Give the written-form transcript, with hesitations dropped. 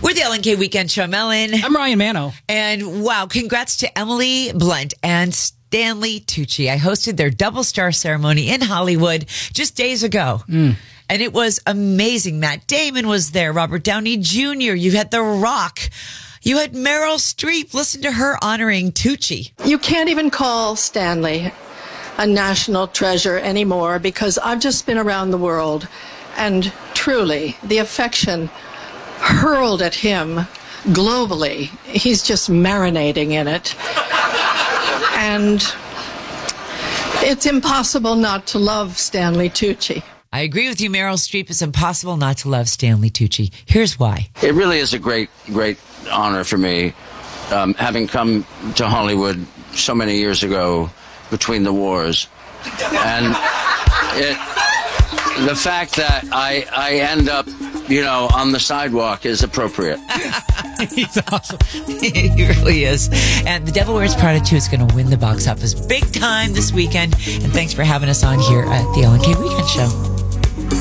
We're the Ellen K Weekend Show. Ellen. I'm Ryan Mano. And wow, congrats to Emily Blunt and Stanley Tucci. I hosted their double star ceremony in Hollywood just days ago. And it was amazing. Matt Damon was there. Robert Downey Jr. You had The Rock. You had Meryl Streep. Listen to her honoring Tucci. You can't even call Stanley a national treasure anymore because I've just been around the world and truly the affection hurled at him globally, he's just marinating in it. And it's impossible not to love Stanley Tucci. I agree with you, Meryl Streep. It's impossible not to love Stanley Tucci. Here's why. It really is a great honor for me, having come to Hollywood so many years ago between the wars. And the fact that I end up, on the sidewalk is appropriate. He's awesome. He really is. And The Devil Wears Prada 2 is going to win the box office big time this weekend. And thanks for having us on here at the Ellen K Weekend Show.